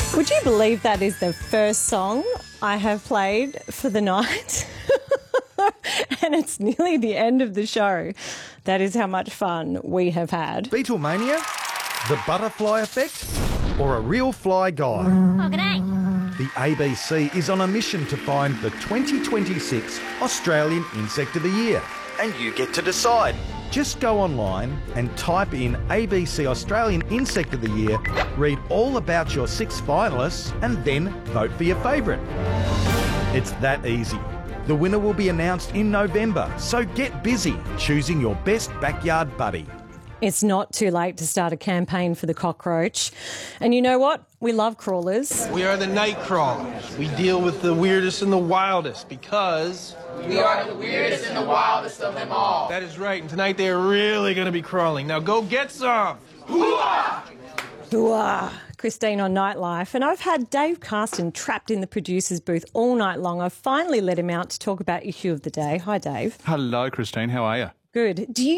Would you believe that is the first song I have played for the night? And it's nearly the end of the show. That is how much fun we have had. Beatlemania, the butterfly effect, or a real fly guy? Oh, g'day. The ABC is on a mission to find the 2026 Australian Insect of the Year. And you get to decide. Just go online and type in ABC Australian Insect of the Year, read all about your 6 finalists, and then vote for your favourite. It's that easy. The winner will be announced in November, so get busy choosing your best backyard buddy. It's not too late to start a campaign for the cockroach. And you know what? We love crawlers. We are the night crawlers. We deal with the weirdest and the wildest because... we are the weirdest and the wildest of them all. That is right, and tonight they are really going to be crawling. Now go get some! Hooah! Hooah! Christine on Nightlife. And I've had Dave Carsten trapped in the producer's booth all night long. I've finally let him out to talk about issue of the day. Hi, Dave. Hello, Christine. How are you? Good. Do you